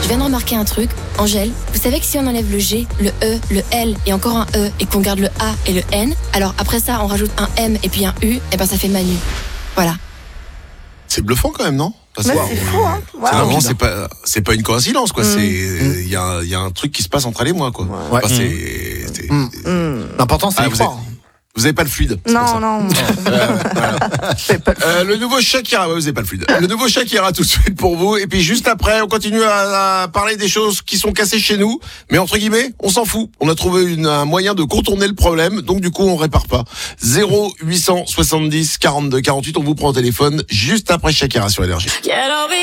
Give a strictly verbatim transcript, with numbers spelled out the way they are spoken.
Je viens de remarquer un truc. Angèle, vous savez que si on enlève le G, le E, le L et encore un E et qu'on garde le A et le N, alors après ça, on rajoute un M et puis un U, et ben ça fait Manu. Voilà. C'est bluffant quand même, non? Mais wow. C'est fou, hein. Wow. C'est vraiment, c'est pas, c'est pas une coïncidence, quoi. Mm. C'est, il y a, il y a un truc qui se passe entre elle et moi, quoi. Ouais. Enfin, Mm. c'est, c'est, mm. c'est... Mm. L'important, c'est ah, y vous croire. avez, vous avez pas le fluide. Non, non. euh, voilà. pas le... Euh, le nouveau Shakira, ouais, vous avez pas le fluide. Le nouveau Shakira tout de suite pour vous. Et puis juste après, on continue à, à parler des choses qui sont cassées chez nous. Mais entre guillemets, on s'en fout. On a trouvé une, un moyen de contourner le problème. Donc du coup, on répare pas. zéro huit cent soixante-dix quarante-deux quarante-huit. On vous prend au téléphone juste après Shakira sur Énergie.